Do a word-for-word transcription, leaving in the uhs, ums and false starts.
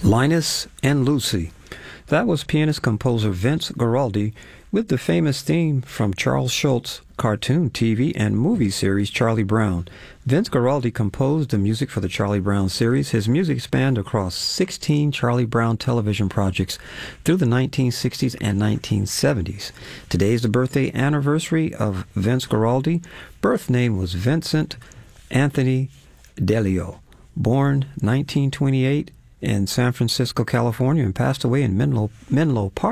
Linus and Lucy. That was pianist-composer Vince Guaraldi with the famous theme from Charles Schulz's cartoon, T V, and movie series Charlie Brown. Vince Guaraldi composed the music for the Charlie Brown series. His music spanned across sixteen Charlie Brown television projects through the nineteen sixties and nineteen seventies. Today is the birthday anniversary of Vince Guaraldi. Birth name was Vincent Anthony Delio. Born nineteen twenty-eight in San Francisco, California, and passed away in Menlo, Menlo Park.